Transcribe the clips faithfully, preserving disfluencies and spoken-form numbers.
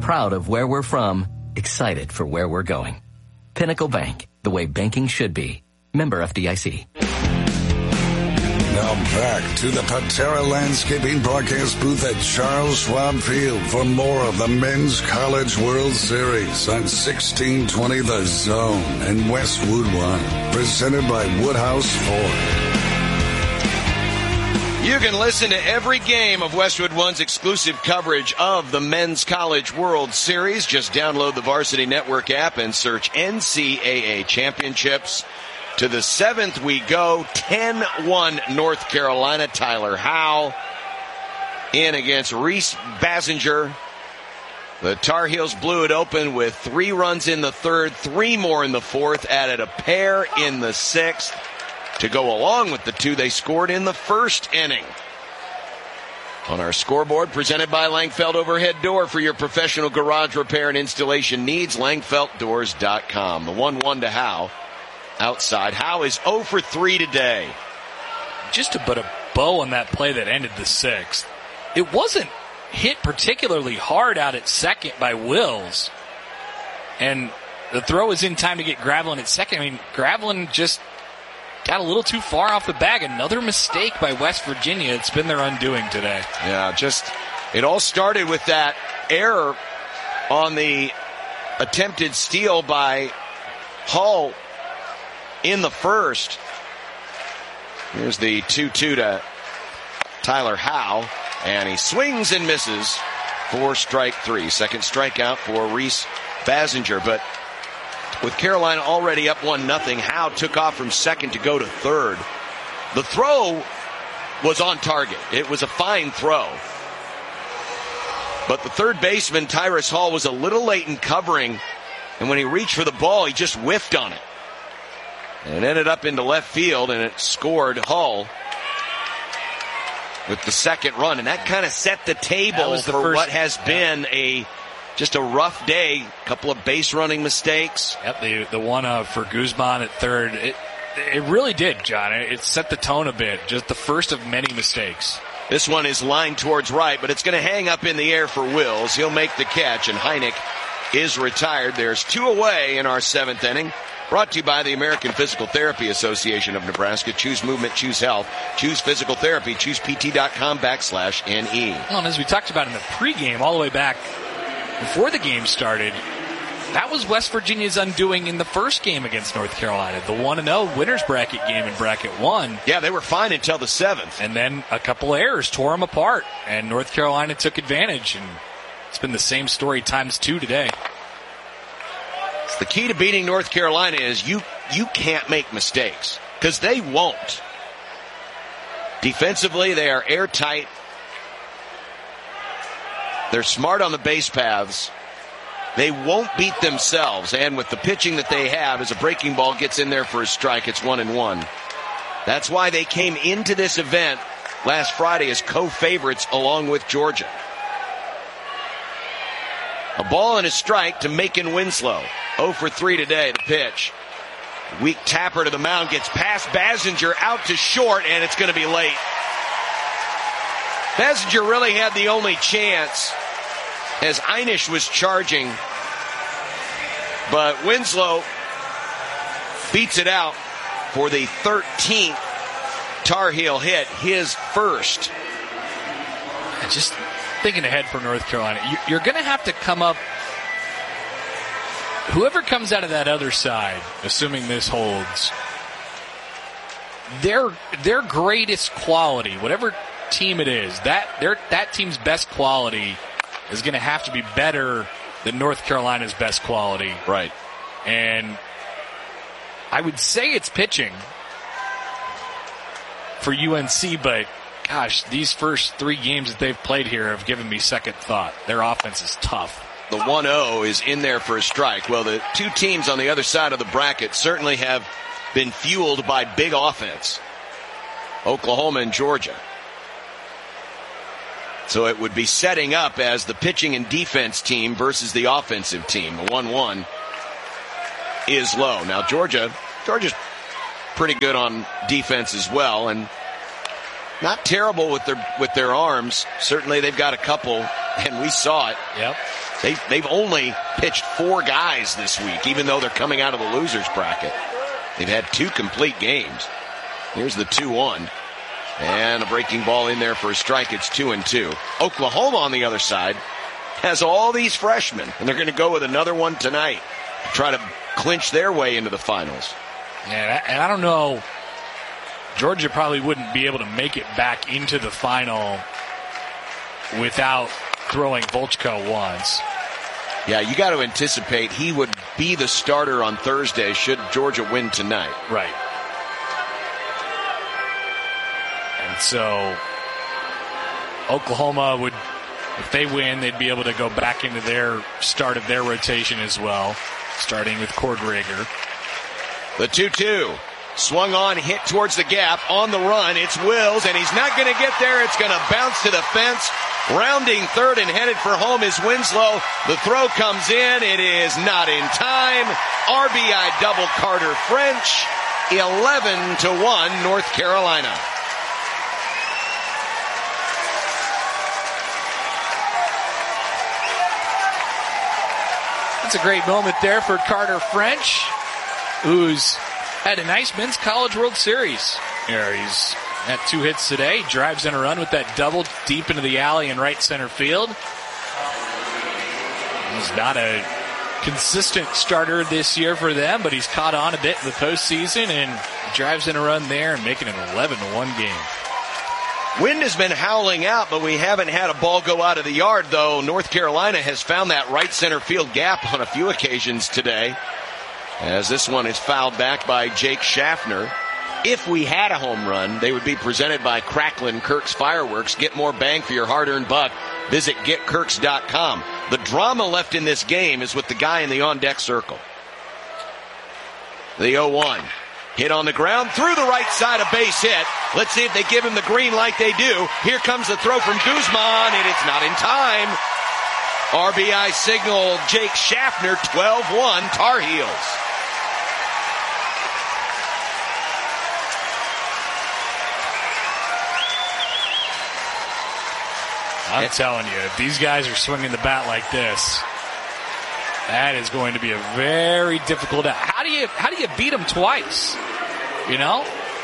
proud of where we're from, excited for where we're going. Pinnacle Bank, the way banking should be. Member F D I C. Now back to the Patera Landscaping broadcast booth at Charles Schwab Field for more of the Men's College World Series on sixteen twenty The Zone and Westwood One. Presented by Woodhouse Ford. You can listen to every game of Westwood One's exclusive coverage of the Men's College World Series. Just download the Varsity Network app and search N C double A Championships. To the seventh we go, ten one North Carolina. Tyler Howe in against Reese Basinger. The Tar Heels blew it open with three runs in the third, three more in the fourth, added a pair in the sixth to go along with the two they scored in the first inning. On our scoreboard, presented by Langfeld Overhead Door for your professional garage repair and installation needs, langfeld doors dot com. The one one to Howe. Outside. Howe is zero for three today. Just to put a bow on that play that ended the sixth, it wasn't hit particularly hard out at second by Wills. And the throw is in time to get Gravelin at second. I mean, Gravelin just got a little too far off the bag. Another mistake by West Virginia. It's been their undoing today. Yeah, just, it all started with that error on the attempted steal by Hull in the first. Here's the two two to Tyler Howe, and he swings and misses for strike three. Second strikeout for Reese Basinger, but with Carolina already up one nothing, Howe took off from second to go to third. The throw was on target. It was a fine throw. But the third baseman, Tyrus Hall, was a little late in covering, and when he reached for the ball, he just whiffed on it. And it ended up into left field, and it scored Hull with the second run. And that kind of set the table the for first, what has been yeah. a just a rough day. A couple of base running mistakes. Yep, the the one uh, for Guzman at third. It it really did, John. It set the tone a bit. Just the first of many mistakes. This one is lined towards right, but it's going to hang up in the air for Wills. He'll make the catch, and Heineck is retired. There's two away in our seventh inning. Brought to you by the American Physical Therapy Association of Nebraska. Choose movement, choose health, choose physical therapy, choose pt.com backslash NE. Well, and as we talked about in the pregame, all the way back before the game started, that was West Virginia's undoing in the first game against North Carolina. The one and oh winners bracket game in bracket one. Yeah, they were fine until the seventh. And then a couple of errors tore them apart, and North Carolina took advantage, and it's been the same story times two today. The key to beating North Carolina is you you can't make mistakes, because they won't. Defensively, they are airtight. They're smart on the base paths. They won't beat themselves, and with the pitching that they have, as a breaking ball gets in there for a strike, it's one and one. That's why they came into this event last Friday as co-favorites along with Georgia. A ball and a strike to Macon Winslow. oh for three today, the pitch. Weak tapper to the mound, gets past Basinger, out to short, and it's going to be late. Basinger really had the only chance as Einish was charging, but Winslow beats it out for the thirteenth Tar Heel hit, his first. Just thinking ahead for North Carolina, you're going to have to come up, whoever comes out of that other side, assuming this holds, their their greatest quality, whatever team it is, that their that team's best quality is going to have to be better than North Carolina's best quality. Right. And I would say it's pitching for U N C, but gosh, these first three games that they've played here have given me second thought. Their offense is tough. The one oh is in there for a strike. Well, the two teams on the other side of the bracket certainly have been fueled by big offense. Oklahoma and Georgia. So it would be setting up as the pitching and defense team versus the offensive team. The one one is low. Now, Georgia, Georgia's pretty good on defense as well, and not terrible with their with their arms. Certainly they've got a couple, and we saw it. Yep. They, they've only pitched four guys this week, even though they're coming out of the losers bracket. They've had two complete games. Here's the two one. And a breaking ball in there for a strike. It's two and two. Oklahoma on the other side has all these freshmen, and they're going to go with another one tonight to try to clinch their way into the finals. Yeah, and I don't know. Georgia probably wouldn't be able to make it back into the final without throwing Volchko once. Yeah, you got to anticipate he would be the starter on Thursday should Georgia win tonight. Right. And so Oklahoma would, if they win, they'd be able to go back into their start of their rotation as well, starting with Cordrager. The two two. Swung on, hit towards the gap, on the run. It's Wills, and he's not going to get there. It's going to bounce to the fence. Rounding third and headed for home is Winslow. The throw comes in. It is not in time. R B I double Carter French. eleven to one, North Carolina. That's a great moment there for Carter French, who's had a nice men's college World Series. Here he's had two hits today. Drives in a run with that double deep into the alley in right center field. He's not a consistent starter this year for them, but he's caught on a bit in the postseason and drives in a run there and making it an eleven to one game. Wind has been howling out, but we haven't had a ball go out of the yard, though. North Carolina has found that right center field gap on a few occasions today, as this one is fouled back by Jake Schaffner. If we had a home run, they would be presented by Cracklin Kirk's Fireworks. Get more bang for your hard-earned buck. Visit get kirks dot com. The drama left in this game is with the guy in the on-deck circle. The oh one. Hit on the ground, through the right side, a base hit. Let's see if they give him the green like they do. Here comes the throw from Guzman, and it's not in time. R B I signal, Jake Schaffner, twelve one, Tar Heels. I'm telling you, if these guys are swinging the bat like this, that is going to be a very difficult. How do you how do you beat them twice? You know,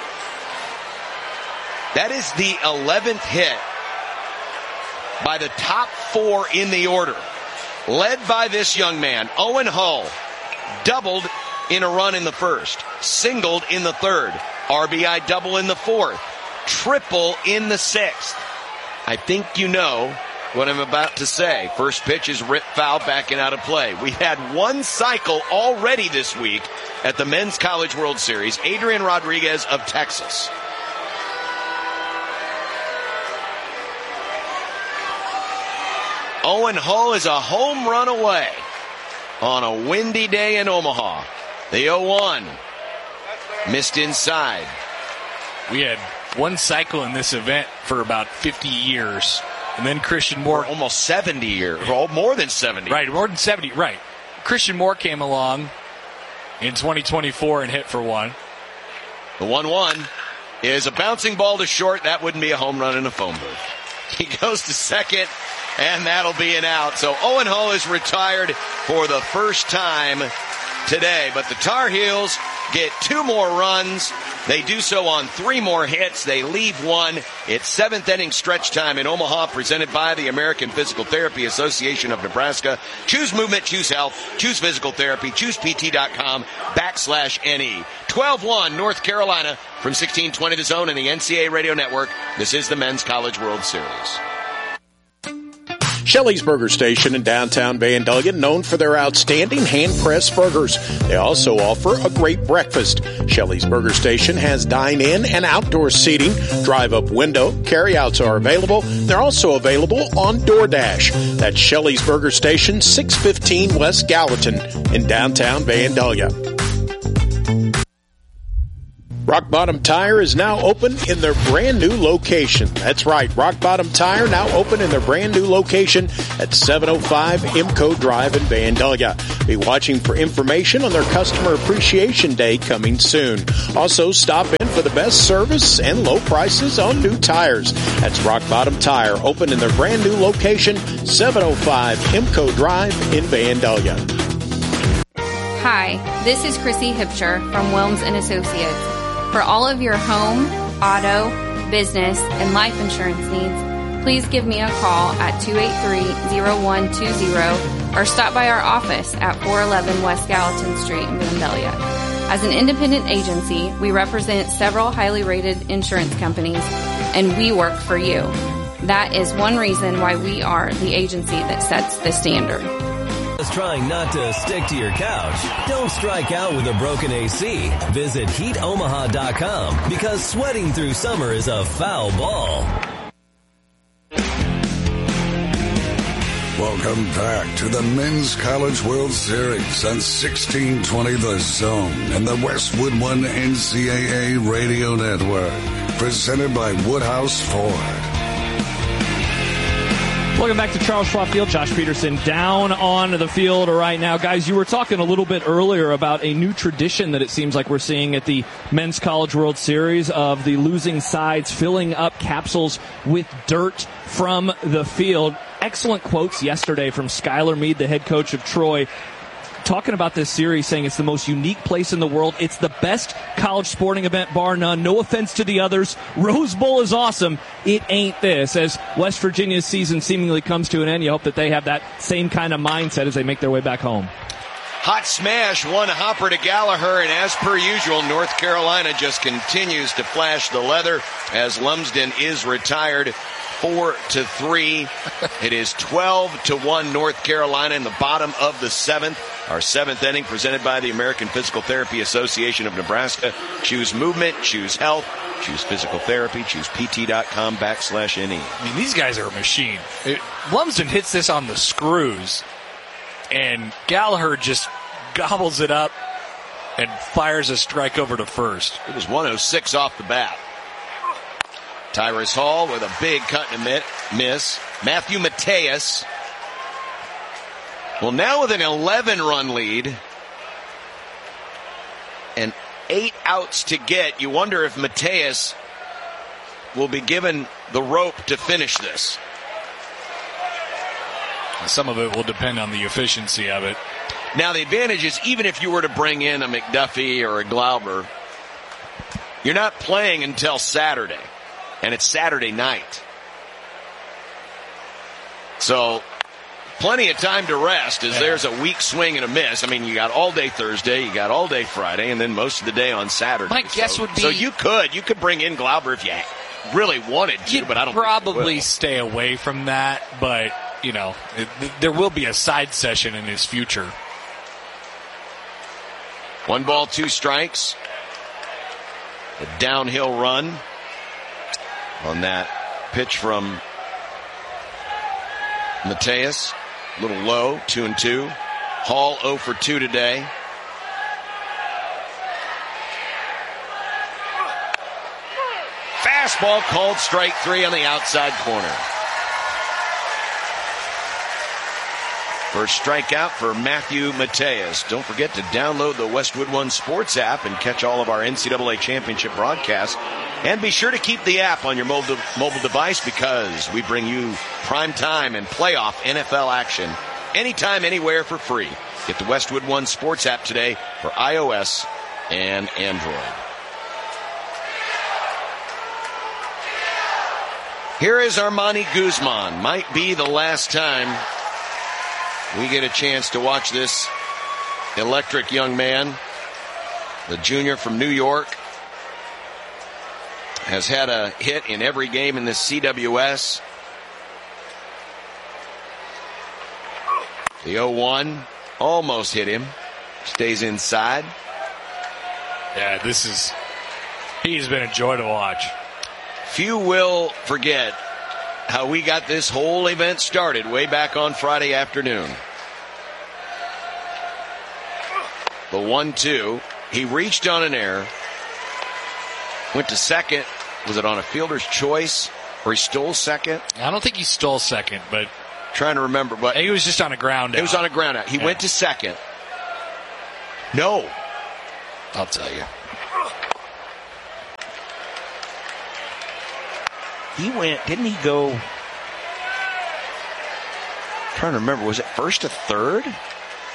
that is the eleventh hit by the top four in the order, led by this young man, Owen Hull. Doubled in a run in the first, singled in the third, R B I double in the fourth, triple in the sixth. I think you know what I'm about to say. First pitch is ripped foul, backing out of play. We've had one cycle already this week at the Men's College World Series. Adrian Rodriguez of Texas. Owen Hull is a home run away on a windy day in Omaha. The oh one. Missed inside. We had one cycle in this event for about fifty years. And then Christian Moore. For almost seventy years. Well, more than seventy. Right, more than seventy, right. Christian Moore came along in twenty twenty-four and hit for one. The one one is a bouncing ball to short. That wouldn't be a home run in a phone booth. He goes to second, and that'll be an out. So Owen Hull is retired for the first time today. But the Tar Heels get two more runs. They do so on three more hits. They leave one. It's seventh inning stretch time in Omaha, presented by the American Physical Therapy Association of Nebraska. Choose movement, choose health, choose physical therapy, choose P T dot com backslash N E. twelve one North Carolina from sixteen twenty The Zone and the N C A A Radio Network. This is the Men's College World Series. Shelley's Burger Station in downtown Vandalia, known for their outstanding hand-pressed burgers. They also offer a great breakfast. Shelley's Burger Station has dine-in and outdoor seating. Drive-up window, carry-outs are available. They're also available on DoorDash. That's Shelley's Burger Station, six fifteen West Gallatin in downtown Vandalia. Rock Bottom Tire is now open in their brand new location. That's right, Rock Bottom Tire now open in their brand new location at seven oh five Imco Drive in Vandalia. Be watching for information on their Customer Appreciation Day coming soon. Also, stop in for the best service and low prices on new tires. That's Rock Bottom Tire, open in their brand new location, seven oh five Imco Drive in Vandalia. Hi, this is Chrissy Hipcher from Wilms and Associates. For all of your home, auto, business, and life insurance needs, please give me a call at two eight three, oh one two oh or stop by our office at four eleven West Gallatin Street in Vandalia. As an independent agency, we represent several highly rated insurance companies, and we work for you. That is one reason why we are the agency that sets the standard. Trying not to stick to your couch? Don't strike out with a broken A C. Visit heat omaha dot com because sweating through summer is a foul ball. Welcome back to the Men's College World Series on sixteen twenty The Zone and the Westwood One N C double A Radio Network. Presented by Woodhouse Ford. Welcome back to Charles Schwab Field. Josh Peterson down on the field right now. Guys, you were talking a little bit earlier about a new tradition that it seems like we're seeing at the Men's College World Series of the losing sides filling up capsules with dirt from the field. Excellent quotes yesterday from Skylar Meade, the head coach of Troy, talking about this series, saying it's the most unique place in the world. It's the best college sporting event, bar none. No offense to the others. Rose Bowl is awesome. It ain't this. As West Virginia's season seemingly comes to an end, you hope that they have that same kind of mindset as they make their way back home. Hot smash, one hopper to Gallagher, and as per usual, North Carolina just continues to flash the leather as Lumsden is retired. Four to three. It is twelve to one North Carolina in the bottom of the seventh. Our seventh inning presented by the American Physical Therapy Association of Nebraska. Choose movement, choose health, choose physical therapy, choose pt.com backslash NE. I mean, these guys are a machine. It, Lumsden hits this on the screws, and Gallagher just gobbles it up and fires a strike over to first. It was one oh six off the bat. Tyrus Hall with a big cut and miss. Matthew Mateus. Well, now with an eleven-run lead and eight outs to get, you wonder if Mateus will be given the rope to finish this. Some of it will depend on the efficiency of it. Now, the advantage is even if you were to bring in a McDuffie or a Glauber, you're not playing until Saturday. And it's Saturday night. So, plenty of time to rest as yeah. There's a weak swing and a miss. I mean, you got all day Thursday, you got all day Friday, and then most of the day on Saturday. My guess so, would be... So you could. You could bring in Glauber if you really wanted to, You'd but I don't probably think you stay away from that, but, you know, it, there will be a side session in his future. One ball, two strikes. A downhill run on that pitch from Mateus. A little low, two and two. Hall oh for two today. Fastball called strike three on the outside corner. First strikeout for Matthew Mateus. Don't forget to download the Westwood One Sports app and catch all of our N C double A championship broadcasts. And be sure to keep the app on your mobile mobile device because we bring you prime time and playoff N F L action anytime, anywhere for free. Get the Westwood One Sports app today for iOS and Android. Here is Armani Guzman. Might be the last time we get a chance to watch this electric young man. The junior from New York has had a hit in every game in this C W S. The oh one almost hit him. Stays inside. Yeah, this is, he's been a joy to watch. Few will forget how we got this whole event started way back on Friday afternoon. The one two. He reached on an error. Went to second. Was it on a fielder's choice? Or he stole second? I don't think he stole second, but... Trying to remember, but... He was just on a ground out. It was on a ground out. He yeah. went to second. No. I'll tell you. He went, didn't he go... I'm trying to remember, was it first to third? I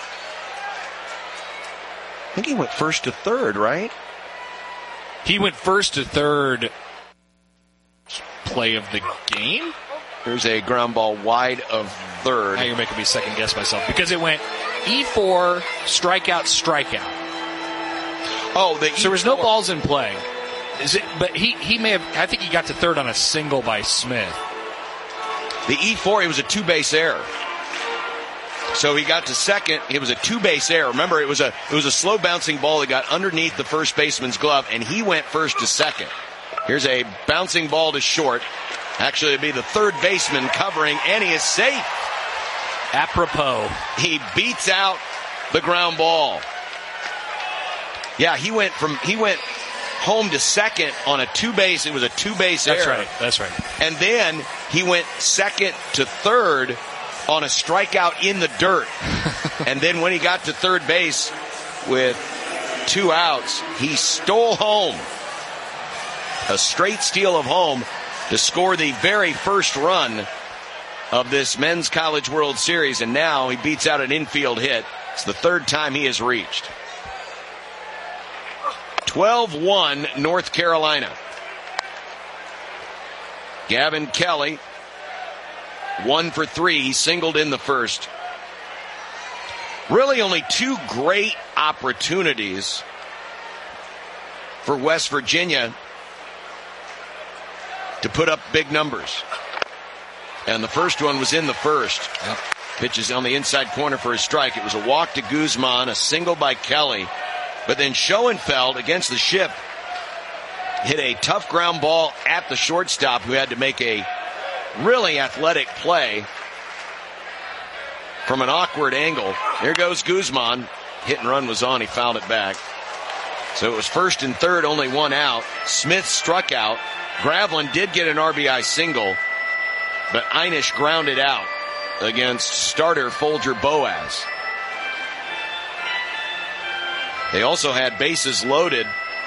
think he went first to third, right? He went first to third play of the game? There's a ground ball wide of third. Now you're making me second guess myself because it went E four, strikeout, strikeout. Oh, the E four. So there was no balls in play. Is it? But he, he may have, I think he got to third on a single by Smith. The E four, it was a two-base error. So he got to second. It was a two-base error. Remember, it was a it was a slow bouncing ball that got underneath the first baseman's glove, and he went first to second. Here's a bouncing ball to short. Actually, it'd be the third baseman covering, and he is safe. Apropos. He beats out the ground ball. Yeah, he went from he went home to second on a two-base. It was a two-base That's error. right. That's right. And then he went second to third on a strikeout in the dirt. And then when he got to third base with two outs, he stole home. A straight steal of home to score the very first run of this Men's College World Series. And now he beats out an infield hit. It's the third time he has reached. twelve one North Carolina. Gavin Kelly, one for three. He singled in the first. Really only two great opportunities for West Virginia to put up big numbers. And the first one was in the first. Yep. Pitches on the inside corner for a strike. It was a walk to Guzman, a single by Kelly. But then Schoenfeld against the Ship hit a tough ground ball at the shortstop, who had to make a really athletic play from an awkward angle. Here goes Guzman. Hit and run was on. He fouled it back. So it was first and third, only one out. Smith struck out. Gravlin did get an R B I single, but Einish grounded out against starter Folger Boaz. They also had bases loaded.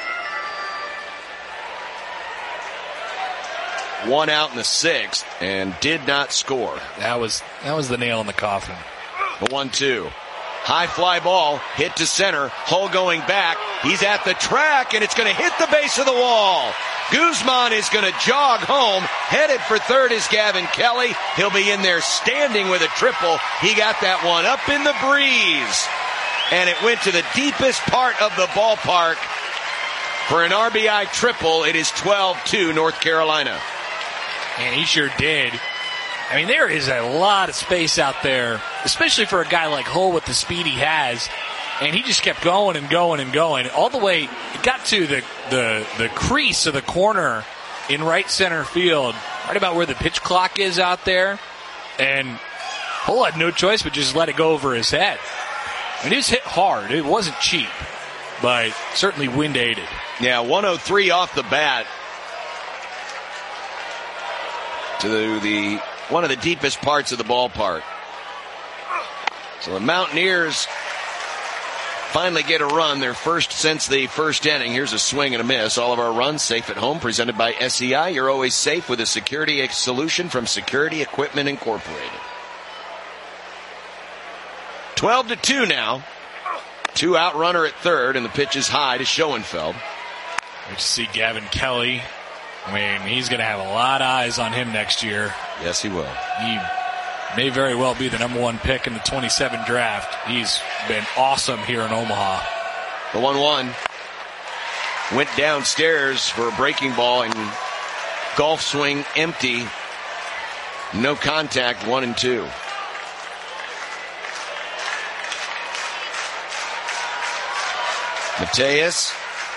One out in the sixth and did not score. That was that was the nail in the coffin. The one two. High fly ball, hit to center. Hull going back. He's at the track, and it's going to hit the base of the wall. Guzman is going to jog home. Headed for third is Gavin Kelly. He'll be in there standing with a triple. He got that one up in the breeze. And it went to the deepest part of the ballpark for an R B I triple. It is twelve two North Carolina. And he sure did. I mean, there is a lot of space out there, especially for a guy like Hull with the speed he has. And he just kept going and going and going all the way. It got to the, the, the crease of the corner in right center field, right about where the pitch clock is out there. And Hull had no choice but just let it go over his head. And it was hit hard. It wasn't cheap, but certainly wind aided. Yeah, one oh three off the bat to the, the one of the deepest parts of the ballpark. So the Mountaineers finally get a run, their first since the first inning. Here's a swing and a miss. All of our runs safe at home, presented by S E I. You're always safe with a security solution from Security Equipment Incorporated. twelve to two now. Two out runner at third, and the pitch is high to Schoenfeld. We see Gavin Kelly. I mean, he's going to have a lot of eyes on him next year. Yes, he will. He may very well be the number one pick in the twenty-seven draft. He's been awesome here in Omaha. The one one went downstairs for a breaking ball and golf swing empty. No contact, one and two. Mateus.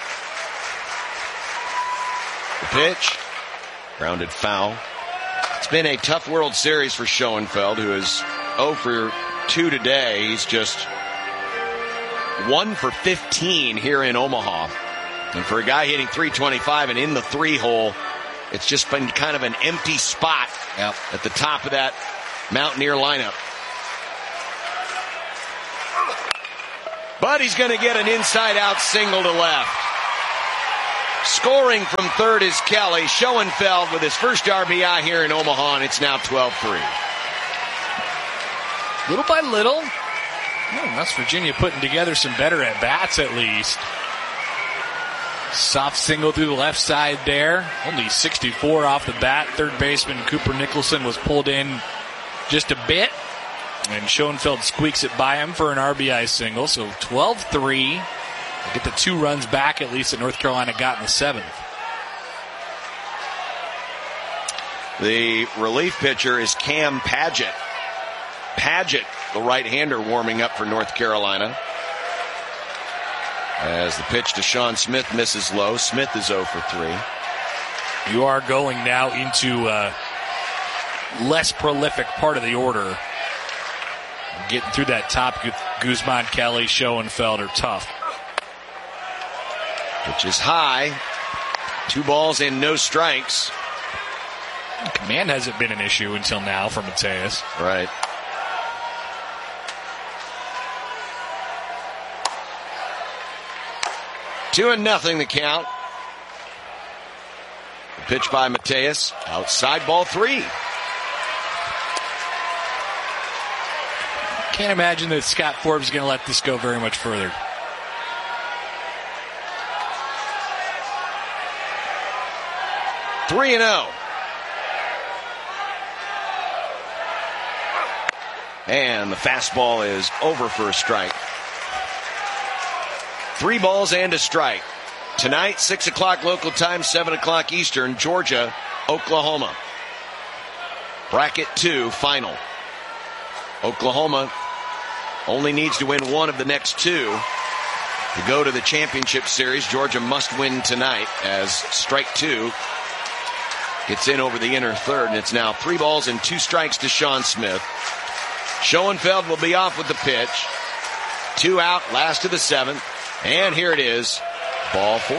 The pitch. Grounded foul. It's been a tough World Series for Schoenfeld, who is oh for two today. He's just one for fifteen here in Omaha. And for a guy hitting three twenty-five and in the three hole, it's just been kind of an empty spot yep. at the top of that Mountaineer lineup. But he's going to get an inside-out single to left. Scoring from third is Kelly. Schoenfeld with his first R B I here in Omaha, and it's now twelve three. Little by little, well, West Virginia putting together some better at-bats at least. Soft single through the left side there. Only sixty-four off the bat. Third baseman Cooper Nicholson was pulled in just a bit. And Schoenfeld squeaks it by him for an R B I single. So twelve three. Get the two runs back at least that North Carolina got in the seventh. The relief pitcher is Cam Padgett. Padgett, the right-hander, warming up for North Carolina. As the pitch to Sean Smith misses low. Smith is oh for three. You are going now into a less prolific part of the order. Getting through that top, Guzman, Kelly, Schoenfeld are tough. Pitch is high. Two balls and no strikes. Command hasn't been an issue until now for Mateus. Right. Two and nothing the count. The pitch by Mateus. Outside ball three. Can't imagine that Scott Forbes is going to let this go very much further. three and oh. And the fastball is over for a strike. Three balls and a strike. Tonight, six o'clock local time, seven o'clock Eastern, Georgia, Oklahoma. Bracket two, final. Oklahoma only needs to win one of the next two to go to the championship series. Georgia must win tonight as strike two gets in over the inner third, and it's now three balls and two strikes to Sean Smith. Schoenfeld will be off with the pitch. Two out, last of the seventh. And here it is, ball four.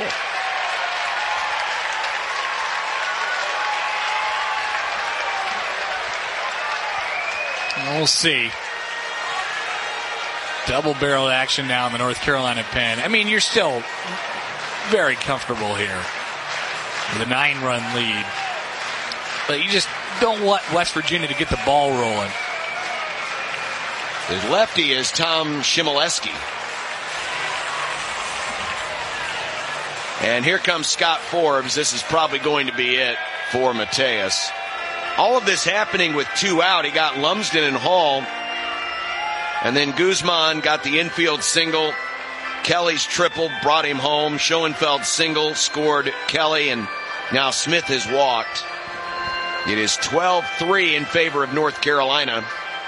We'll see. Double-barreled action now in the North Carolina pen. I mean, you're still very comfortable here with a nine-run lead. But you just don't want West Virginia to get the ball rolling. The lefty is Tom Shimoleski. And here comes Scott Forbes. This is probably going to be it for Mateus. All of this happening with two out. He got Lumsden and Hall. And then Guzman got the infield single. Kelly's triple brought him home. Schoenfeld single scored Kelly, and now Smith has walked. It is twelve three in favor of North Carolina.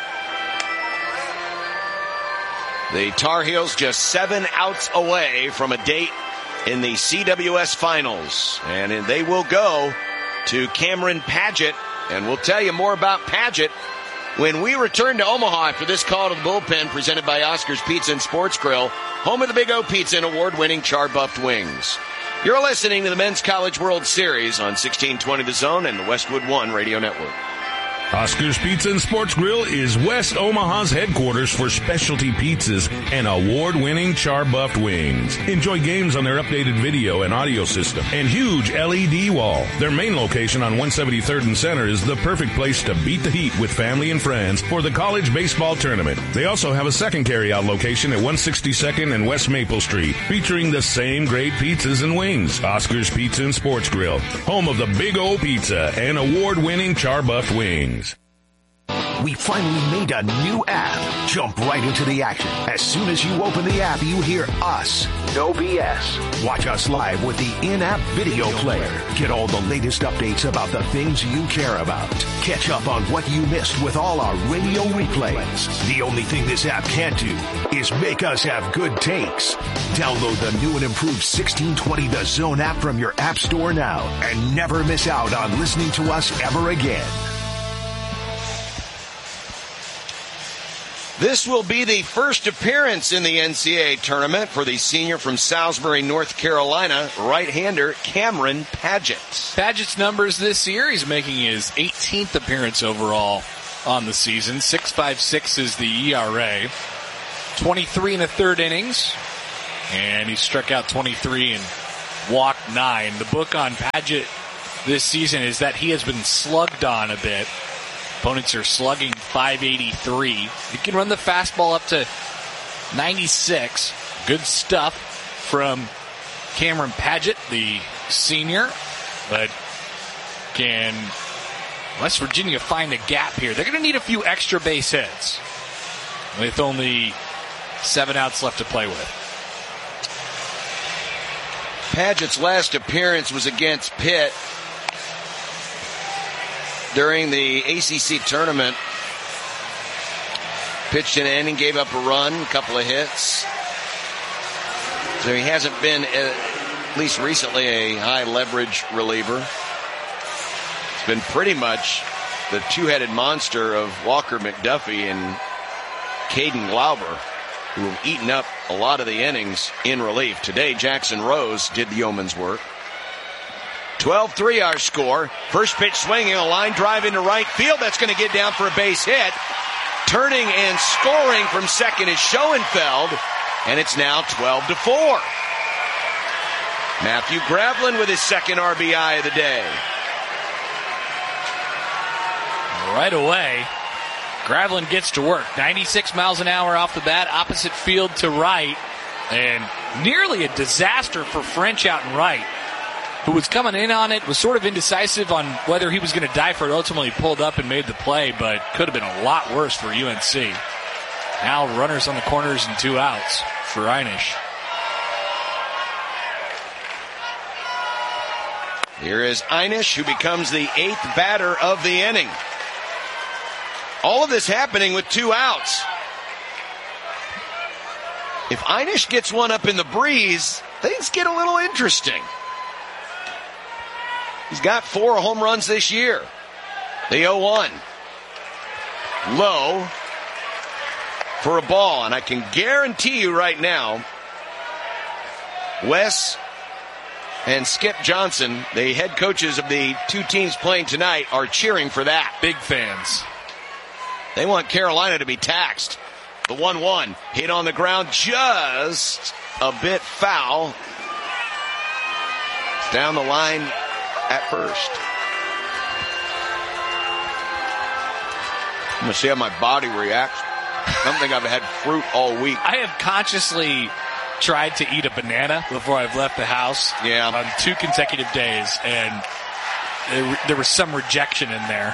The Tar Heels just seven outs away from a date in the C W S Finals. And they will go to Cameron Padgett. And we'll tell you more about Padgett when we return to Omaha after this call to the bullpen presented by Oscar's Pizza and Sports Grill, home of the Big O Pizza and award-winning char-buffed wings. You're listening to the Men's College World Series on sixteen twenty The Zone and the Westwood One Radio Network. Oscar's Pizza and Sports Grill is West Omaha's headquarters for specialty pizzas and award-winning char-buffed wings. Enjoy games on their updated video and audio system and huge L E D wall. Their main location on one seventy-third and Center is the perfect place to beat the heat with family and friends for the college baseball tournament. They also have a second carryout location at one sixty-second and West Maple Street, featuring the same great pizzas and wings. Oscar's Pizza and Sports Grill, home of the Big O Pizza and award-winning char-buffed wings. We finally made a new app. Jump right into the action. As soon as you open the app, you hear us. No B S. Watch us live with the in-app video player. Get all the latest updates about the things you care about. Catch up on what you missed with all our radio replays. The only thing this app can't do is make us have good takes. Download the new and improved sixteen twenty The Zone app from your app store now and never miss out on listening to us ever again. This will be the first appearance in the N C double A tournament for the senior from Salisbury, North Carolina, right-hander Cameron Padgett. Padgett's numbers this year, he's making his eighteenth appearance overall on the season. six point five six is the E R A. twenty-three and a third innings, and he struck out twenty-three and walked nine. The book on Padgett this season is that he has been slugged on a bit. Opponents are slugging five eighty-three. He can run the fastball up to ninety-six. Good stuff from Cameron Padgett, the senior. But can West Virginia find a gap here? They're going to need a few extra base hits with only seven outs left to play with. Padgett's last appearance was against Pitt during the A C C tournament. Pitched an inning, gave up a run, a couple of hits. So he hasn't been, at least recently, a high leverage reliever. It's been pretty much the two-headed monster of Walker McDuffie and Caden Glauber, who have eaten up a lot of the innings in relief. Today, Jackson Rose did the yeoman's work. twelve three our score. First pitch swinging, a line drive into right field. That's going to get down for a base hit. Turning and scoring from second is Schoenfeld, and it's now twelve to four. Matthew Gravlin with his second R B I of the day. Right away, Gravlin gets to work. ninety-six miles an hour off the bat, opposite field to right, and nearly a disaster for French out in right, who was coming in on it, was sort of indecisive on whether he was going to die for it. Ultimately pulled up and made the play, but could have been a lot worse for U N C. Now runners on the corners and two outs for Einish. Here is Einish, who becomes the eighth batter of the inning. All of this happening with two outs. If Einish gets one up in the breeze, things get a little interesting. He's got four home runs this year. The oh one. Low for a ball. And I can guarantee you right now, Wes and Skip Johnson, the head coaches of the two teams playing tonight, are cheering for that. Big fans. They want Carolina to be taxed. The one one hit on the ground, just a bit foul. It's down the line at first. I'm going to see how my body reacts. I don't think I've had fruit all week. I have consciously tried to eat a banana before I've left the house. Yeah. On two consecutive days, and there, there was some rejection in there.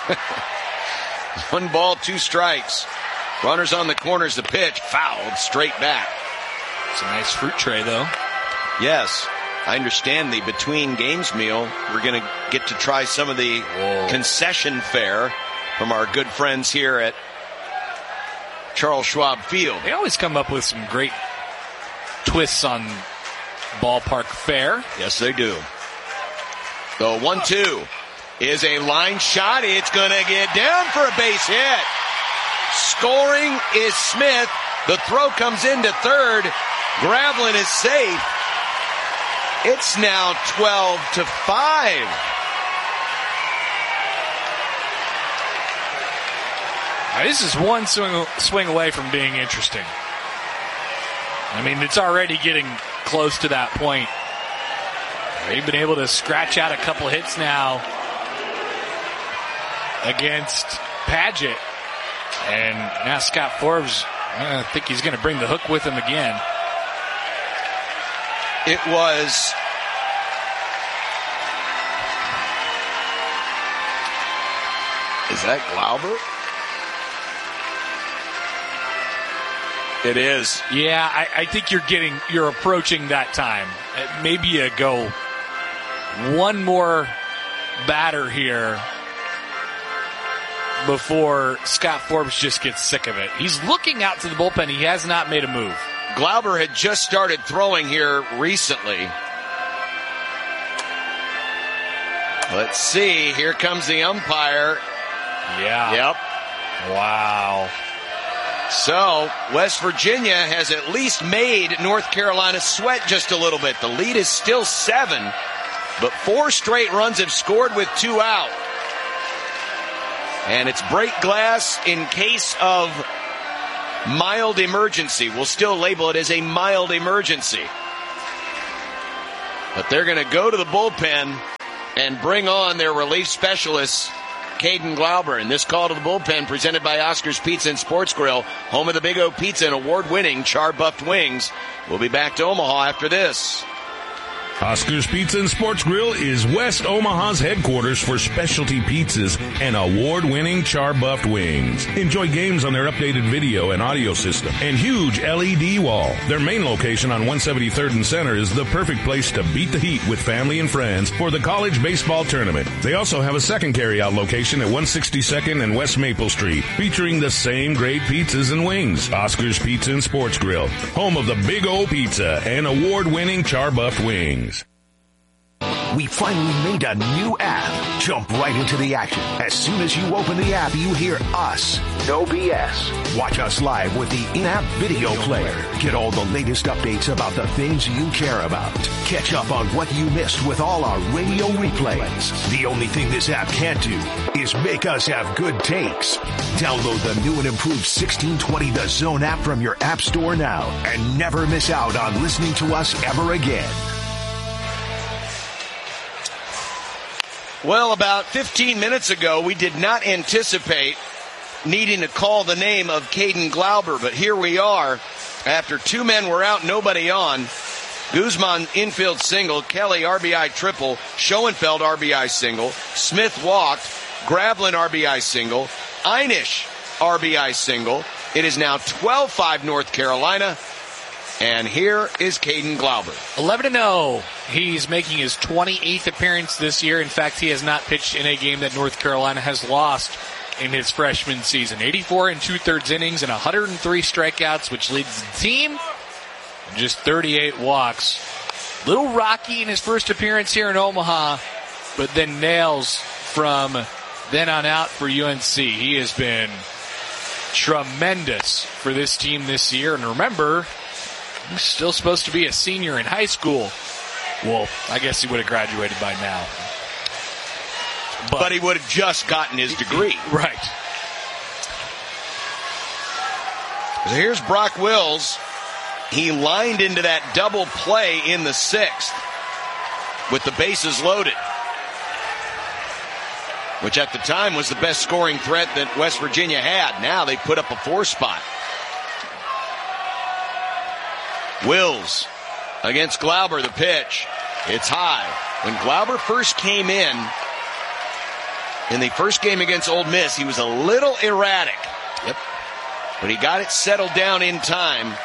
One ball, two strikes. Runners on the corners, the pitch, fouled straight back. It's a nice fruit tray, though. Yes. I understand the between games meal. We're going to get to try some of the Whoa. concession fare from our good friends here at Charles Schwab Field. They always come up with some great twists on ballpark fare. Yes, they do. The one two is a line shot. It's going to get down for a base hit. Scoring is Smith. The throw comes into third. Gravlin is safe. It's now twelve to five. Now, this is one swing, swing away from being interesting. I mean, it's already getting close to that point. They've been able to scratch out a couple hits now against Padgett. And now Scott Forbes, I think he's going to bring the hook with him again. It was Is that Glauber? It is. Yeah, I, I think you're getting, you're approaching that time. Maybe you go one more batter here before Scott Forbes just gets sick of it. He's looking out to the bullpen. He has not made a move. Glauber had just started throwing here recently. Let's see. Here comes the umpire. Yeah. Yep. Wow. So, West Virginia has at least made North Carolina sweat just a little bit. The lead is still seven, but four straight runs have scored with two out. And it's break glass in case of mild emergency. We'll still label it as a mild emergency. But they're going to go to the bullpen and bring on their relief specialists, Caden Glauber. And this call to the bullpen presented by Oscar's Pizza and Sports Grill, home of the Big O Pizza and award-winning char-buffed wings. We'll be back to Omaha after this. Oscar's Pizza and Sports Grill is West Omaha's headquarters for specialty pizzas and award-winning char-buffed wings. Enjoy games on their updated video and audio system and huge L E D wall. Their main location on one seventy-third and Center is the perfect place to beat the heat with family and friends for the college baseball tournament. They also have a second carry-out location at one sixty-second and West Maple Street, featuring the same great pizzas and wings. Oscar's Pizza and Sports Grill, home of the Big O Pizza and award-winning char-buffed wings. We finally made a new app. Jump right into the action. As soon as you open the app, you hear us. No B S. Watch us live with the in-app video player. Get all the latest updates about the things you care about. Catch up on what you missed with all our radio replays. The only thing this app can't do is make us have good takes. Download the new and improved sixteen twenty The Zone app from your app store now and never miss out on listening to us ever again. Well, about fifteen minutes ago, we did not anticipate needing to call the name of Caden Glauber, but here we are. After two men were out, nobody on. Guzman infield single, Kelly R B I triple, Schoenfeld R B I single, Smith walked, Gravlin R B I single, Einish R B I single. It is now twelve five North Carolina. And here is Caden Glauber. eleven and oh. He's making his twenty-eighth appearance this year. In fact, he has not pitched in a game that North Carolina has lost in his freshman season. eighty-four and two-thirds innings and one hundred three strikeouts, which leads the team. Just thirty-eight walks. Little rocky in his first appearance here in Omaha, but then nails from then on out for U N C. He has been tremendous for this team this year. And remember, he's still supposed to be a senior in high school. Well, I guess he would have graduated by now. But, but he would have just gotten his degree. Right. So here's Brock Wills. He lined into that double play in the sixth with the bases loaded, which at the time was the best scoring threat that West Virginia had. Now they put up a four spot. Wills against Glauber, the pitch. It's high. When Glauber first came in, in the first game against Ole Miss, he was a little erratic. Yep. But he got it settled down in time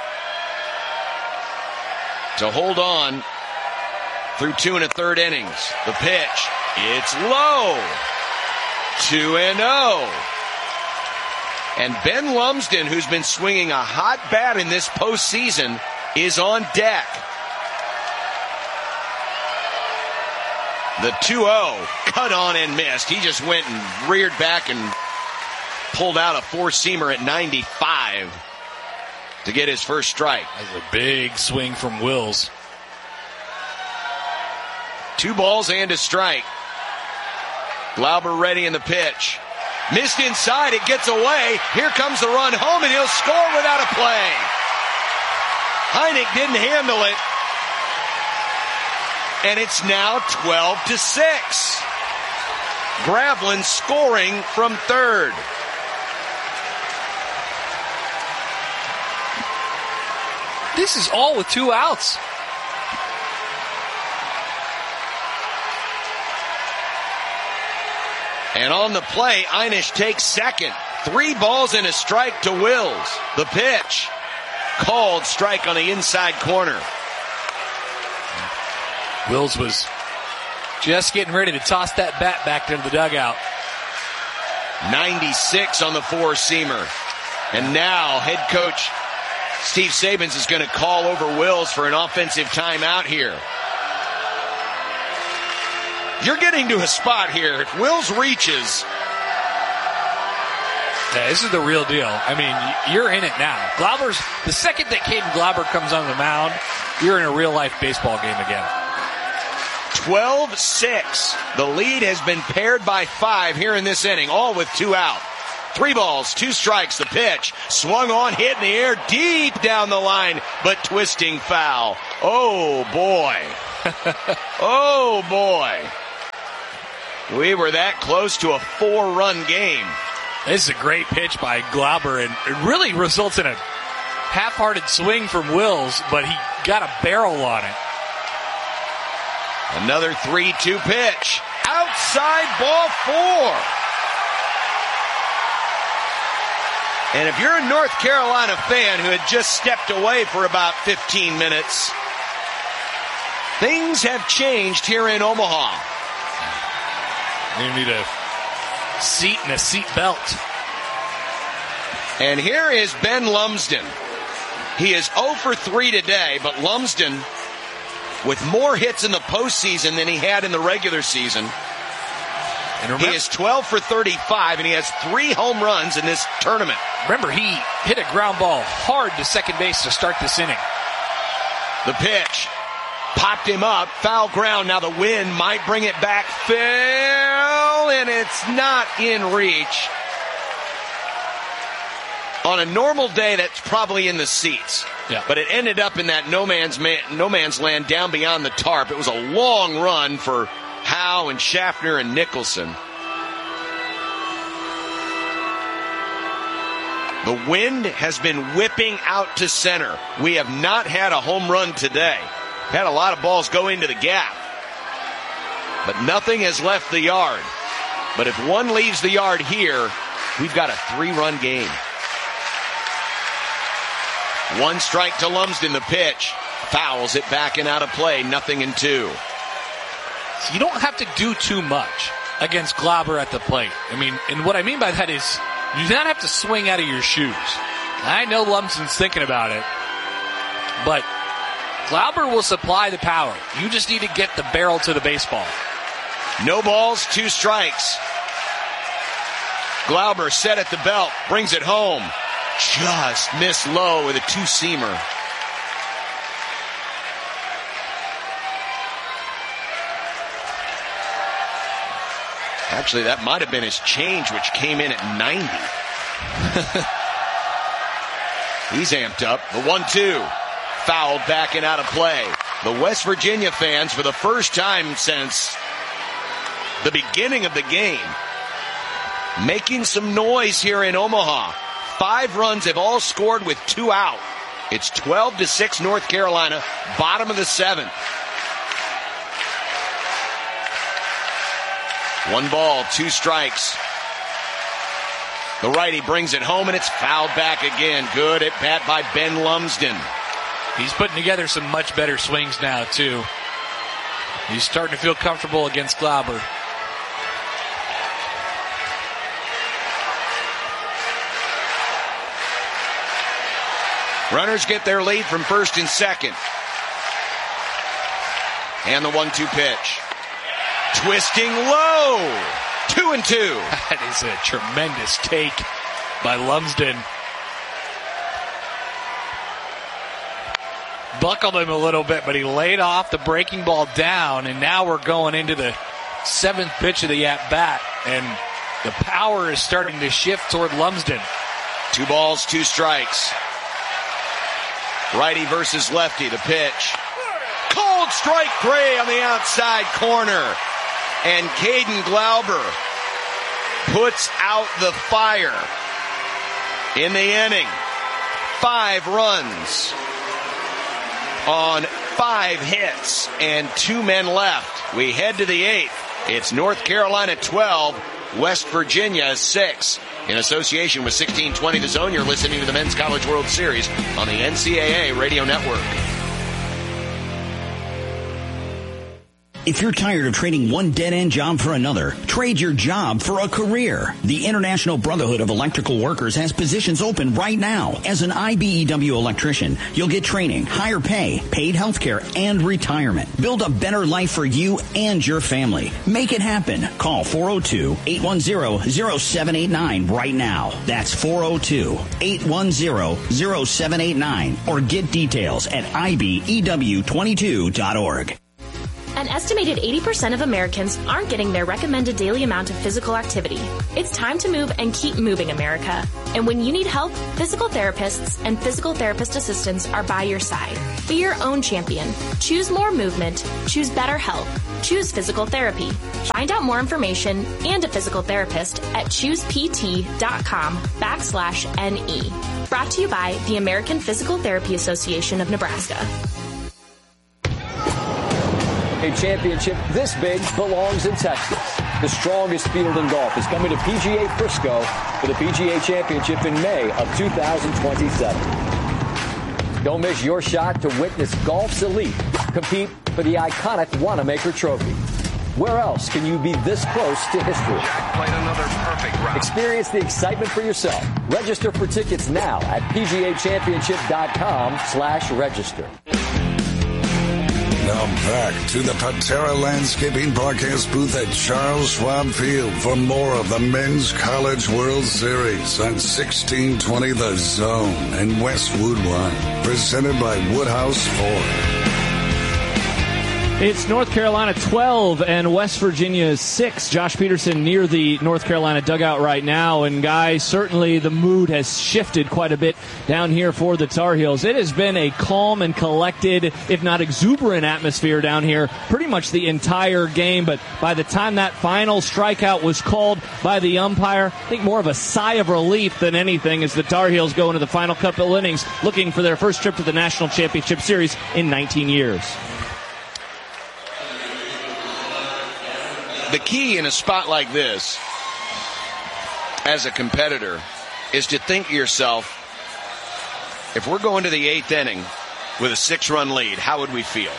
to hold on through two and a third innings. The pitch. It's low. two and oh. And Ben Lumsden, who's been swinging a hot bat in this postseason, is on deck. The two oh cut on and missed. He just went and reared back and pulled out a four-seamer at ninety-five to get his first strike. That's a big swing from Wills. Two balls and a strike. Glauber ready in the pitch. Missed inside. It gets away. Here comes the run home, and he'll score without a play. Heineck didn't handle it. And it's now twelve to six. Gravlin scoring from third. This is all with two outs. And on the play, Einish takes second. Three balls and a strike to Wills. The pitch. Called strike on the inside corner. Wills was just getting ready to toss that bat back into the dugout. ninety-six on the four-seamer. And now head coach Steve Sabins is going to call over Wills for an offensive timeout here. You're getting to a spot here. If Wills reaches, Yeah, this is the real deal. I mean, you're in it now. Glauber's, the second that Caden Glauber comes on the mound, you're in a real-life baseball game again. twelve six. The lead has been paired by five here in this inning, all with two out. Three balls, two strikes. The pitch swung on, hit in the air, deep down the line, but twisting foul. Oh, boy. Oh, boy. We were that close to a four-run game. This is a great pitch by Glauber, and it really results in a half-hearted swing from Wills, but he got a barrel on it. Another three two pitch. Outside ball four. And if you're a North Carolina fan who had just stepped away for about fifteen minutes, things have changed here in Omaha. You need a seat and a seat belt. And here is Ben Lumsden. He is oh for three today, but Lumsden with more hits in the postseason than he had in the regular season. And remember, he is twelve for thirty-five, and he has three home runs in this tournament. Remember, he hit a ground ball hard to second base to start this inning. The pitch popped him up, foul ground. Now the wind might bring it back. Fell, and it's not in reach. On a normal day, that's probably in the seats. Yeah. But it ended up in that no man's man, no man's land down beyond the tarp. It was a long run for Howe and Schaffner and Nicholson. The wind has been whipping out to center. We have not had a home run today. Had a lot of balls go into the gap. But nothing has left the yard. But if one leaves the yard here, we've got a three-run game. One strike to Lumsden, the pitch. Fouls it back and out of play, nothing in two. So you don't have to do too much against Glauber at the plate. I mean, and what I mean by that is you do not have to swing out of your shoes. I know Lumsden's thinking about it, but Glauber will supply the power. You just need to get the barrel to the baseball. No balls, two strikes. Glauber set at the belt, brings it home. Just missed low with a two-seamer. Actually, that might have been his change, which came in at ninety. He's amped up. The one two. Fouled back and out of play. The West Virginia fans, for the first time since the beginning of the game, making some noise here in Omaha. Five runs have all scored with two out. It's twelve to six North Carolina, bottom of the seventh. One ball, two strikes. The righty brings it home, and it's fouled back again. Good at bat by Ben Lumsden. He's putting together some much better swings now, too. He's starting to feel comfortable against Glauber. Runners get their lead from first and second. And the one two pitch. Twisting low. Two and two. That is a tremendous take by Lumsden. Buckled him a little bit, but he laid off the breaking ball down, and now we're going into the seventh pitch of the at-bat, and the power is starting to shift toward Lumsden. Two balls, two strikes. Righty versus lefty, the pitch. Cold strike Gray on the outside corner. And Caden Glauber puts out the fire in the inning. Five runs on five hits and two men left. We head to the eighth. It's North Carolina twelve, West Virginia six. In association with sixteen twenty The Zone, you're listening to the Men's College World Series on the N C double A Radio Network. If you're tired of trading one dead-end job for another, trade your job for a career. The International Brotherhood of Electrical Workers has positions open right now. As an I B E W electrician, you'll get training, higher pay, paid health care, and retirement. Build a better life for you and your family. Make it happen. Call four oh two, eight one zero, zero seven eight nine right now. That's four oh two, eight one zero, zero seven eight nine. Or get details at I B E W twenty-two dot org. An estimated eighty percent of Americans aren't getting their recommended daily amount of physical activity. It's time to move and keep moving, America. And when you need help, physical therapists and physical therapist assistants are by your side. Be your own champion. Choose more movement. Choose better health. Choose physical therapy. Find out more information and a physical therapist at choosept.com backslash NE. Brought to you by the American Physical Therapy Association of Nebraska. A championship this big belongs in Texas. The strongest field in golf is coming to P G A Frisco for the P G A Championship in May of two thousand twenty-seven. Don't miss your shot to witness golf's elite compete for the iconic Wanamaker Trophy. Where else can you be this close to history? Jack played another perfect round. Experience the excitement for yourself. Register for tickets now at pgachampionship.com slash register. Now back to the Patera Landscaping broadcast booth at Charles Schwab Field for more of the Men's College World Series on sixteen twenty The Zone and Westwood One. Presented by Woodhouse Ford. It's North Carolina twelve and West Virginia six. Josh Peterson near the North Carolina dugout right now. And, guys, certainly the mood has shifted quite a bit down here for the Tar Heels. It has been a calm and collected, if not exuberant, atmosphere down here pretty much the entire game. But by the time that final strikeout was called by the umpire, I think more of a sigh of relief than anything as the Tar Heels go into the final couple innings looking for their first trip to the National Championship Series in nineteen years. The key in a spot like this, as a competitor, is to think to yourself, if we're going to the eighth inning with a six-run lead, how would we feel?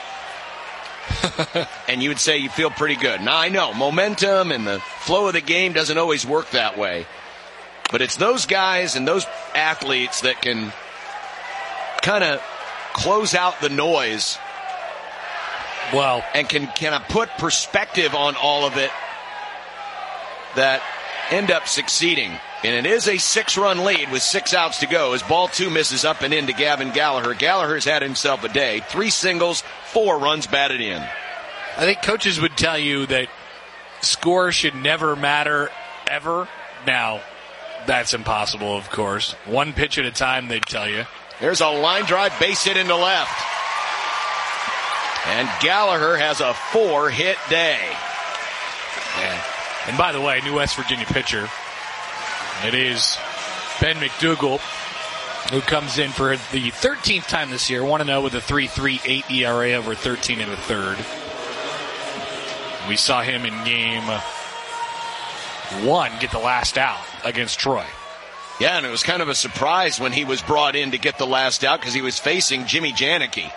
And you would say you feel pretty good. Now, I know, momentum and the flow of the game doesn't always work that way. But it's those guys and those athletes that can kind of close out the noise. Well, and can kind of put perspective on all of it that end up succeeding. And it is a six-run lead with six outs to go as ball two misses up and into Gavin Gallagher. Gallagher's had himself a day. Three singles, four runs batted in. I think coaches would tell you that score should never matter ever. Now, that's impossible, of course. One pitch at a time, they'd tell you. There's a line drive base hit into left. And Gallagher has a four-hit day. Yeah. And by the way, new West Virginia pitcher. It is Ben McDougall, who comes in for the thirteenth time this year. one and oh with a three point three eight E R A over thirteen and a third. We saw him in game one get the last out against Troy. Yeah, and it was kind of a surprise when he was brought in to get the last out because he was facing Jimmy Janicki.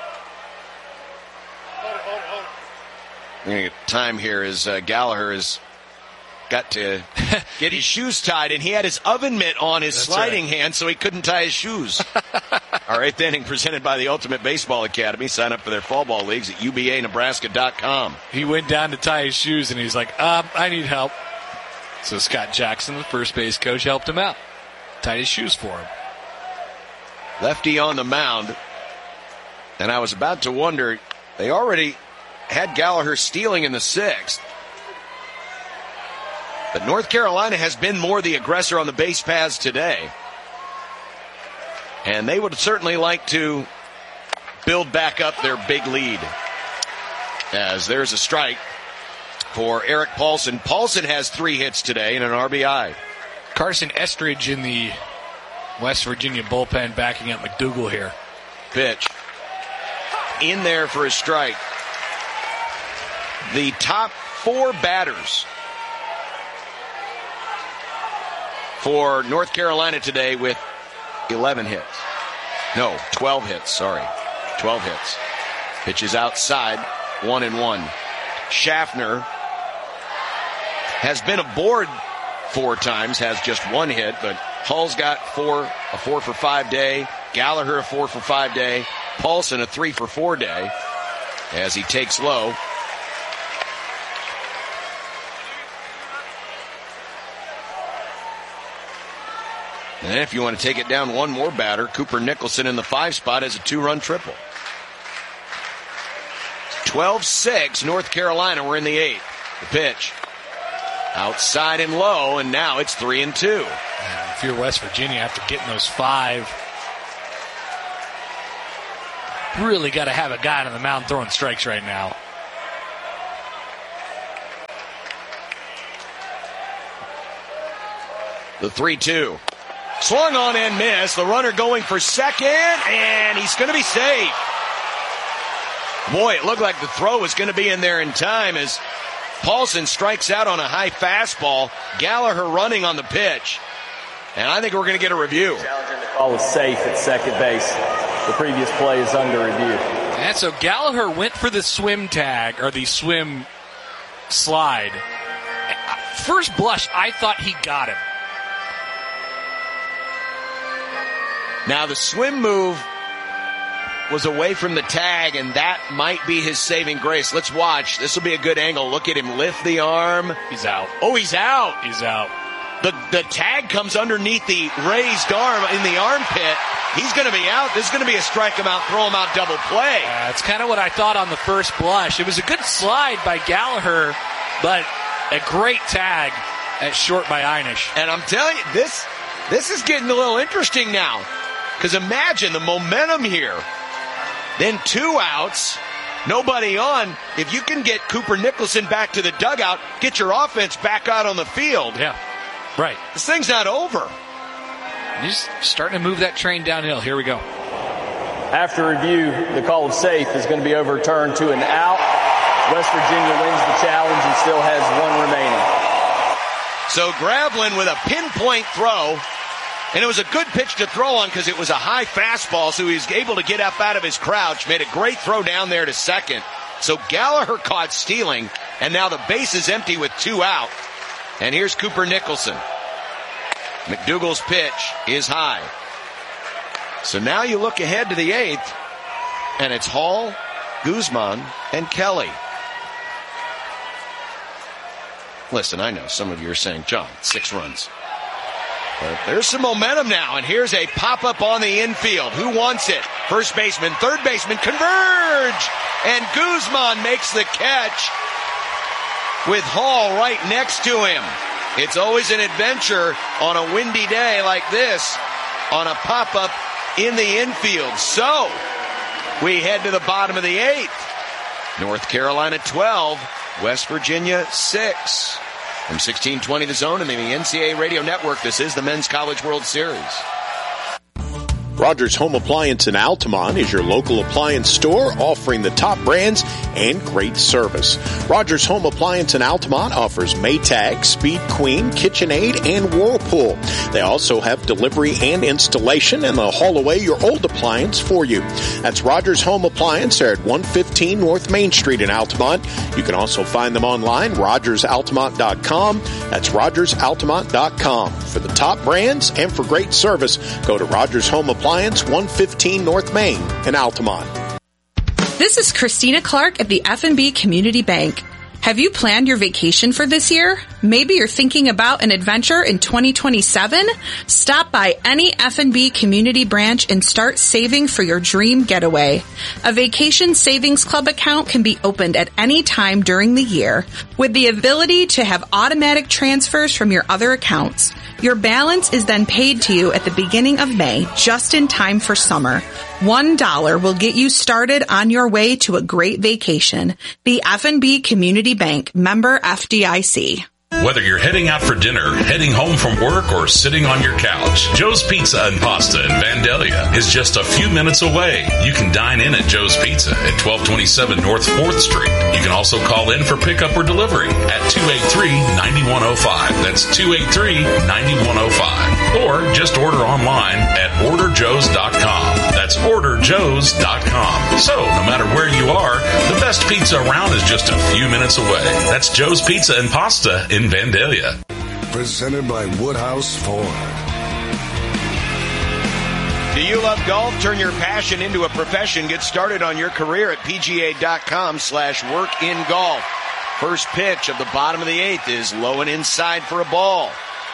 Time here is uh, Gallagher has got to get his shoes tied, and he had his oven mitt on his That's sliding right. hand, so he couldn't tie his shoes. Our eighth inning presented by the Ultimate Baseball Academy. Sign up for their fall ball leagues at U B A Nebraska dot com. He went down to tie his shoes, and he's like, um, I need help. So Scott Jackson, the first base coach, helped him out. Tied his shoes for him. Lefty on the mound, and I was about to wonder, they already had Gallagher stealing in the sixth. But North Carolina has been more the aggressor on the base paths today. And they would certainly like to build back up their big lead. As there's a strike for Eric Paulson. Paulson has three hits today and an R B I. Carson Estridge in the West Virginia bullpen backing up McDougall here. Pitch. In there for a strike. The top four batters for North Carolina today with eleven hits. No, twelve hits, sorry. twelve hits. Pitches outside. one and one. Schaffner has been aboard four times, has just one hit, but Hull's got four, a four for five day. Gallagher a four for five day. Paulson a three for four day as he takes low. And if you want to take it down one more batter, Cooper Nicholson in the five spot has a two-run triple. twelve six, North Carolina. We're in the eighth. The pitch. Outside and low, and now it's three and two. And if you're West Virginia, after getting those five, really got to have a guy on the mound throwing strikes right now. The three two. Swung on and missed. The runner going for second, and he's going to be safe. Boy, it looked like the throw was going to be in there in time as Paulson strikes out on a high fastball. Gallagher running on the pitch. And I think we're going to get a review. Challenging the call is safe at second base. The previous play is under review. And so Gallagher went for the swim tag, or the swim slide. First blush, I thought he got him. Now the swim move was away from the tag, and that might be his saving grace. Let's watch. This will be a good angle. Look at him lift the arm. He's out. Oh, he's out. He's out. The the tag comes underneath the raised arm in the armpit. He's going to be out. This is going to be a strike him out, throw him out, double play. That's uh, kind of what I thought on the first blush. It was a good slide by Gallagher, but a great tag at short by Einish. And I'm telling you, this this is getting a little interesting now. Because imagine the momentum here. Then two outs, nobody on. If you can get Cooper Nicholson back to the dugout, get your offense back out on the field. Yeah, right. This thing's not over. He's starting to move that train downhill. Here we go. After review, the call of safe is going to be overturned to an out. West Virginia wins the challenge and still has one remaining. So Gravlin with a pinpoint throw. And it was a good pitch to throw on because it was a high fastball, so he was able to get up out of his crouch, made a great throw down there to second. So Gallagher caught stealing, and now the base is empty with two out. And here's Cooper Nicholson. McDougal's pitch is high. So now you look ahead to the eighth, and it's Hall, Guzman, and Kelly. Listen, I know some of you are saying, John, six runs. But there's some momentum now, and here's a pop-up on the infield. Who wants it? First baseman, third baseman, converge! And Guzman makes the catch with Hall right next to him. It's always an adventure on a windy day like this on a pop-up in the infield. So, we head to the bottom of the eighth. North Carolina twelve, West Virginia six. From sixteen twenty The Zone and the N C double A Radio Network, this is the Men's College World Series. Rogers Home Appliance in Altamont is your local appliance store offering the top brands and great service. Rogers Home Appliance in Altamont offers Maytag, Speed Queen, KitchenAid, and Whirlpool. They also have delivery and installation, and they'll haul away your old appliance for you. That's Rogers Home Appliance. They're at one fifteen North Main Street in Altamont. You can also find them online, rogers altamont dot com. That's rogers altamont dot com. For the top brands and for great service, go to Rogers Home Appliance, one fifteen North Main in Altamont. This is Christina Clark at the F and B Community Bank. Have you planned your vacation for this year? Maybe you're thinking about an adventure in twenty twenty-seven? Stop by any F and B community branch and start saving for your dream getaway. A vacation savings club account can be opened at any time during the year with the ability to have automatic transfers from your other accounts. Your balance is then paid to you at the beginning of May, just in time for summer. One dollar will get you started on your way to a great vacation. The F and B Community Bank, member F D I C. Whether you're heading out for dinner, heading home from work, or sitting on your couch, Joe's Pizza and Pasta in Vandalia is just a few minutes away. You can dine in at Joe's Pizza at twelve twenty-seven North fourth Street. You can also call in for pickup or delivery at two eight three, nine one oh five. That's two eight three, nine one oh five. Or just order online at order joes dot com. That's order joes dot com. So, no matter where you are, the best pizza around is just a few minutes away. That's Joe's Pizza and Pasta in Vandalia. Presented by Woodhouse Ford. Do you love golf? Turn your passion into a profession. Get started on your career at pga.com slash work in golf. First pitch of the bottom of the eighth is low and inside for a ball.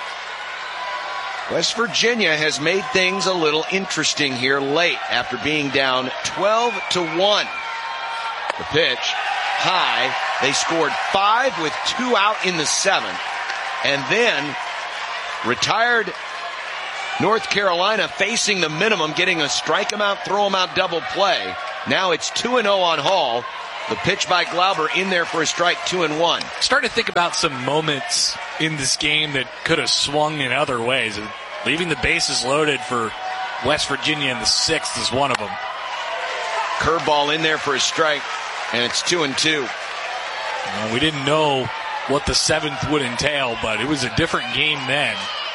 West Virginia has made things a little interesting here late after being down twelve to one. The pitch, high. They scored five with two out in the seventh. And then retired North Carolina facing the minimum, getting a strike them out, throw them out double play. Now it's two and oh on Hall. The pitch by Glauber in there for a strike, two and one. Starting to think about some moments in this game that could have swung in other ways. Leaving the bases loaded for West Virginia in the sixth is one of them. Curveball in there for a strike, and it's two and two. Well, we didn't know what the seventh would entail, but it was a different game then.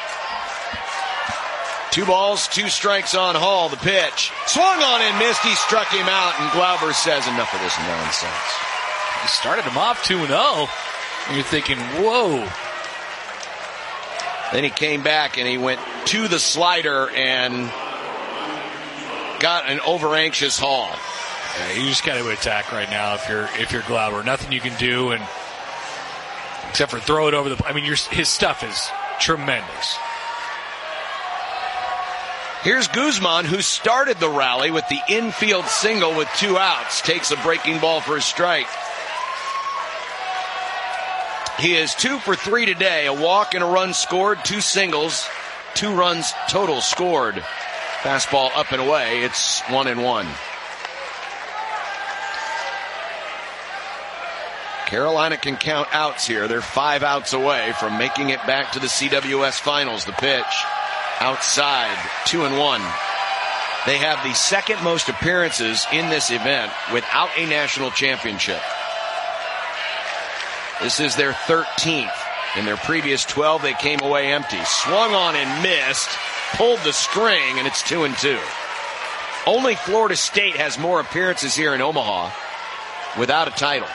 Two balls, two strikes on Hall. The pitch. Swung on and missed. He struck him out, and Glauber says, enough of this nonsense. He started him off two and oh, and you're thinking, whoa. Then he came back, and he went to the slider and got an over-anxious Hall. Yeah, you just got to attack right now if you're if you're Glauber. Nothing you can do, and except for throw it over the... I mean, your, his stuff is tremendous. Here's Guzman, who started the rally with the infield single with two outs. Takes a breaking ball for a strike. He is two for three today. A walk and a run scored. Two singles. Two runs total scored. Fastball up and away. It's one and one. Carolina can count outs here. They're five outs away from making it back to the C W S Finals. The pitch. Outside, two and one. They have the second most appearances in this event without a national championship. This is their thirteenth. In their previous twelve, they came away empty. Swung on and missed, pulled the string, and it's two and two. Only Florida State has more appearances here in Omaha without a title.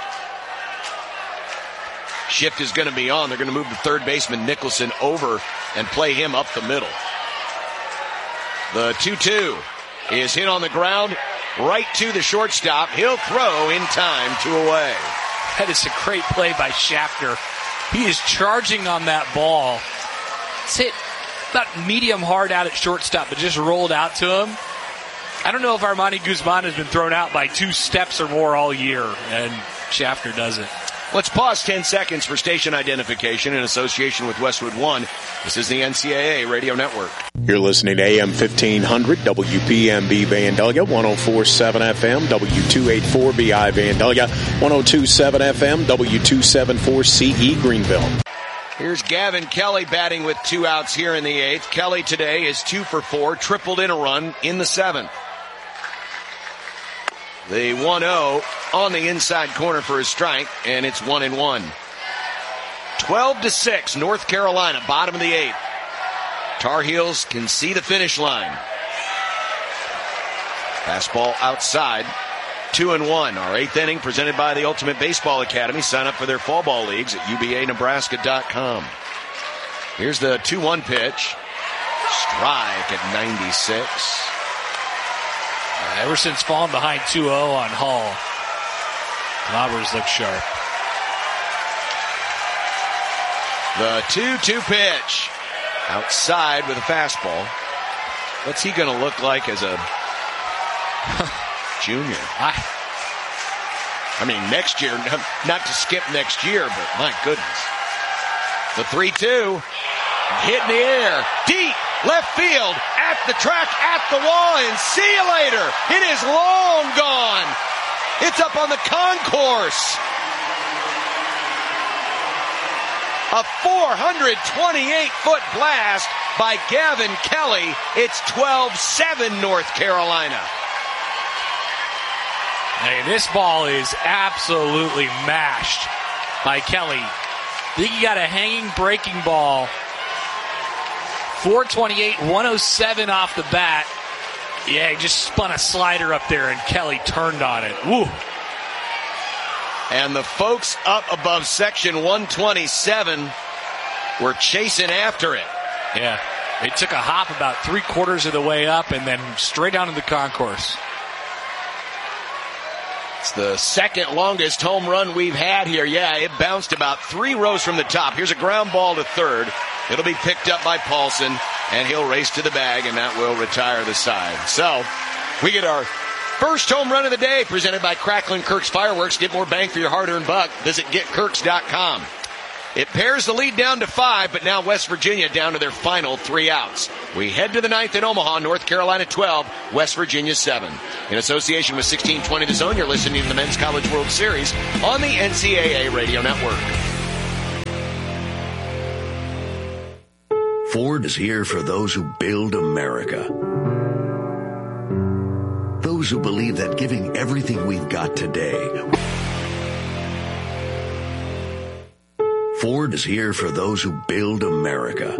Shift is going to be on. They're going to move the third baseman Nicholson over and play him up the middle. The two two is hit on the ground right to the shortstop. He'll throw in time, two away. That is a great play by Schaffner. He is charging on that ball. It's hit about medium hard out at shortstop, but just rolled out to him. I don't know if Armani Guzman has been thrown out by two steps or more all year, and Schaffner doesn't. Let's pause ten seconds for station identification in association with Westwood One. This is the N C double A Radio Network. You're listening to A M fifteen hundred W P M B Vandalia, one oh four point seven F M, W two eighty-four B I Vandalia, one oh two point seven F M, W two seventy-four C E Greenville. Here's Gavin Kelly batting with two outs here in the eighth. Kelly today is two for four, tripled in a run in the seventh. The one oh on the inside corner for a strike, and it's one and one. twelve to six, North Carolina, bottom of the eighth. Tar Heels can see the finish line. Fastball outside, two and one. Our eighth inning presented by the Ultimate Baseball Academy. Sign up for their fall ball leagues at U B A Nebraska dot com. Here's the two one pitch. Strike at ninety-six. Ever since falling behind two oh on Hall, Roberts looks sharp. The two two pitch. Outside with a fastball. What's he going to look like as a junior? I, I mean, next year, not to skip next year, but my goodness. The three two. Hit in the air. Deep. Left field, at the track, at the wall, and see you later. It is long gone. It's up on the concourse. A four hundred twenty-eight foot blast by Gavin Kelly. It's twelve seven North Carolina. Hey, this ball is absolutely mashed by Kelly. I think he got a hanging breaking ball. four twenty-eight, one oh seven off the bat. Yeah, he just spun a slider up there, and Kelly turned on it. Woo. And the folks up above section one twenty-seven were chasing after it. Yeah, they took a hop about three quarters of the way up and then straight down to the concourse. It's the second longest home run we've had here. Yeah, it bounced about three rows from the top. Here's a ground ball to third. It'll be picked up by Paulson, and he'll race to the bag, and that will retire the side. So we get our first home run of the day presented by Cracklin' Kirk's Fireworks. Get more bang for your hard-earned buck. Visit get kirks dot com. It pairs the lead down to five, but now West Virginia down to their final three outs. We head to the ninth in Omaha, North Carolina twelve, West Virginia seven. In association with sixteen twenty The Zone, you're listening to the Men's College World Series on the N C double A Radio Network. Ford is here for those who build America. Those who believe that giving everything we've got today. Ford is here for those who build America.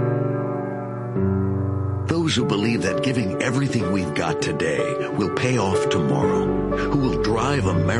Those who believe that giving everything we've got today will pay off tomorrow. Who will drive America